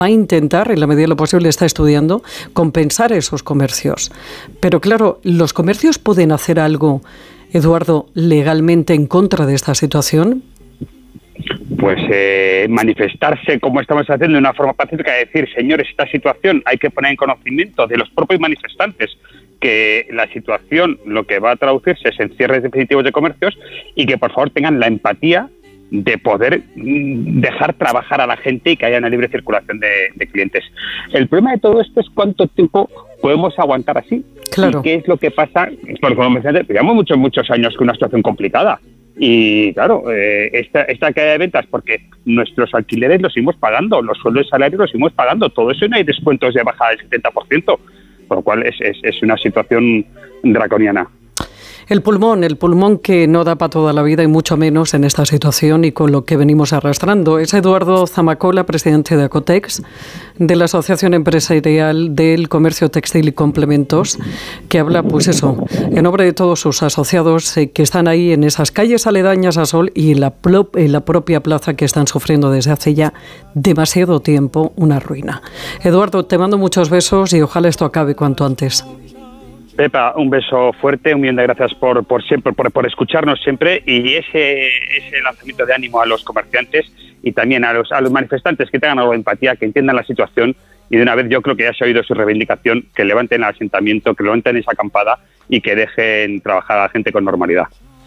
a intentar, en la medida de lo posible, está estudiando compensar esos comercios. Pero claro, ¿los comercios pueden hacer algo, Eduardo, legalmente en contra de esta situación? Pues manifestarse como estamos haciendo de una forma pacífica, decir, señores, esta situación hay que poner en conocimiento de los propios manifestantes que la situación lo que va a traducirse es en cierres definitivos de comercios y que por favor tengan la empatía de poder dejar trabajar a la gente y que haya una libre circulación de clientes. El problema de todo esto es cuánto tiempo podemos aguantar así. Claro. ¿Y qué es lo que pasa? Porque como me decía, llevamos muchos años con una situación complicada. Y claro, esta caída de ventas, porque nuestros alquileres los seguimos pagando, los sueldos y salarios los seguimos pagando, todo eso, y no hay descuentos de bajada del 70%, por lo cual es una situación draconiana. El pulmón que no da para toda la vida y mucho menos en esta situación y con lo que venimos arrastrando. Es Eduardo Zamacola, presidente de Acotex, de la Asociación Empresarial del Comercio Textil y Complementos, que habla, pues eso, en nombre de todos sus asociados que están ahí en esas calles aledañas a Sol y en la propia plaza que están sufriendo desde hace ya demasiado tiempo una ruina. Eduardo, te mando muchos besos y ojalá esto acabe cuanto antes. Pepa, un beso fuerte, un millón de gracias por siempre, por escucharnos siempre, y ese lanzamiento de ánimo a los comerciantes y también a los manifestantes que tengan algo de empatía, que entiendan la situación y de una vez yo creo que ya se ha oído su reivindicación, que levanten el asentamiento, que levanten esa acampada y que dejen trabajar a la gente con normalidad.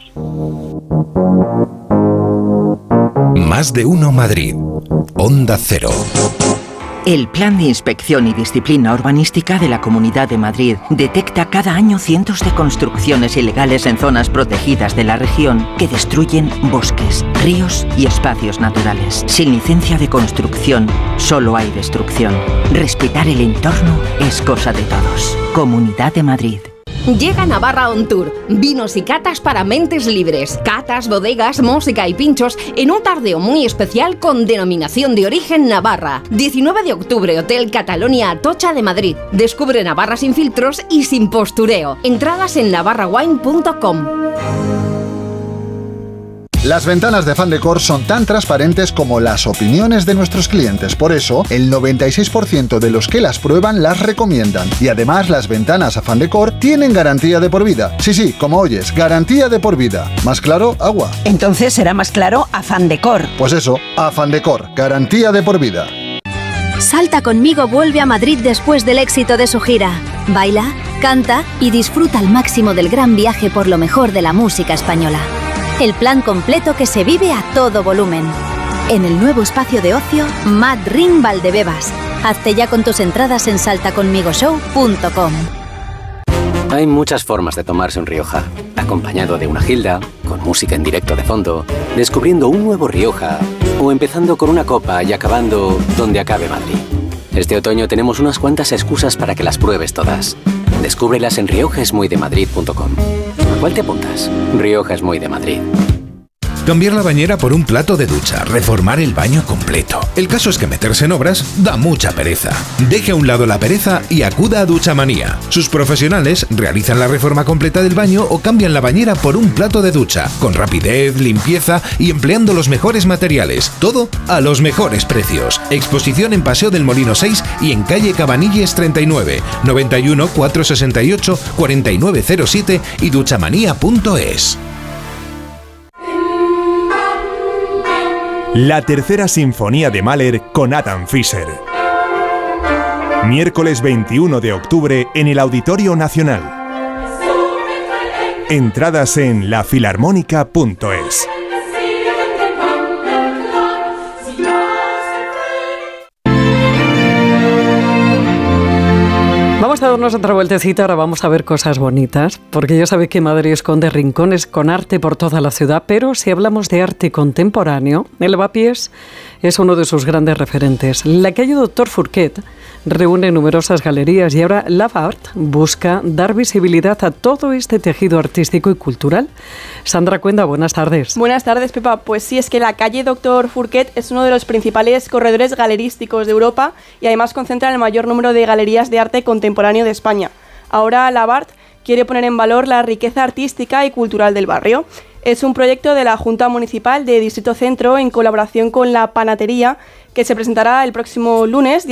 Más de uno Madrid. Onda Cero. El Plan de Inspección y Disciplina Urbanística de la Comunidad de Madrid detecta cada año cientos de construcciones ilegales en zonas protegidas de la región que destruyen bosques, ríos y espacios naturales. Sin licencia de construcción, solo hay destrucción. Respetar el entorno es cosa de todos. Comunidad de Madrid. Llega Navarra On Tour, vinos y catas para mentes libres, catas, bodegas, música y pinchos en un tardeo muy especial con denominación de origen Navarra. 19 de octubre, Hotel Catalonia Atocha de Madrid. Descubre Navarra sin filtros y sin postureo. Entradas en navarrawine.com. Las ventanas de Fandecor son tan transparentes como las opiniones de nuestros clientes. Por eso, el 96% de los que las prueban las recomiendan. Y además, las ventanas a Fandecor tienen garantía de por vida. Sí, como oyes, garantía de por vida. ¿Más claro? Agua. Entonces será más claro a Fandecor. Pues eso, a Fandecor, garantía de por vida. Salta conmigo vuelve a Madrid después del éxito de su gira. Baila, canta y disfruta al máximo del gran viaje por lo mejor de la música española. El plan completo que se vive a todo volumen. En el nuevo espacio de ocio Mad Ring Valdebebas. Hazte ya con tus entradas en saltaconsmigoshow.com. Hay muchas formas de tomarse un Rioja. Acompañado de una gilda, con música en directo de fondo, descubriendo un nuevo Rioja o empezando con una copa y acabando donde acabe Madrid. Este otoño tenemos unas cuantas excusas para que las pruebes todas. Descúbrelas en riojaesmuydemadrid.com. ¿A cuál te apuntas? Rioja es muy de Madrid. Cambiar la bañera por un plato de ducha, reformar el baño completo. El caso es que meterse en obras da mucha pereza. Deje a un lado la pereza y acuda a Duchamanía. Sus profesionales realizan la reforma completa del baño o cambian la bañera por un plato de ducha, con rapidez, limpieza y empleando los mejores materiales. Todo a los mejores precios. Exposición en Paseo del Molino 6 y en calle Cabanilles 39, 91 468 4907 y duchamanía.es. La tercera sinfonía de Mahler con Adam Fischer. Miércoles 21 de octubre en el Auditorio Nacional. Entradas en lafilarmónica.es. Vamos a darnos otra vueltecita, ahora vamos a ver cosas bonitas, porque ya sabe que Madrid esconde rincones con arte por toda la ciudad, pero si hablamos de arte contemporáneo, el Lavapiés es uno de sus grandes referentes. La calle Doctor Fourquet reúne numerosas galerías y ahora Lavart busca dar visibilidad a todo este tejido artístico y cultural. Sandra Cuenda, buenas tardes. Buenas tardes, Pepa. Pues sí, es que la calle Doctor Fourquet es uno de los principales corredores galerísticos de Europa y además concentra el mayor número de galerías de arte contemporáneo de España. Ahora Lavart quiere poner en valor la riqueza artística y cultural del barrio. Es un proyecto de la Junta Municipal de Distrito Centro en colaboración con la Panatería que se presentará el próximo lunes